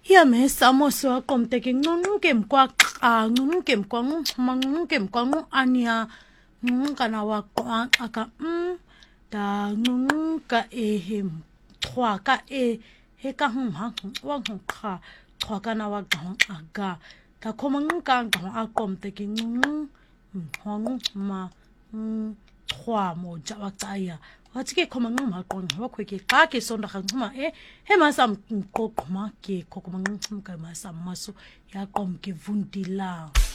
Ya me samo so komte ke ngunu kem kwa ngunu kem kwa ngunu kem kwa ngunu ania kana wa kwa aka da ngunu ka e hem trois ka e he ka ha wa kha trois kana wa ka aga da koma ngunu ka a komte ke ngunu ma trois mo jawa kaya wa tsike koma ngunu ma ko wa kweke ka ke sonda ga nguma he masam ko koma ke ko koma ngunu ka masam maso ya kom ke vundila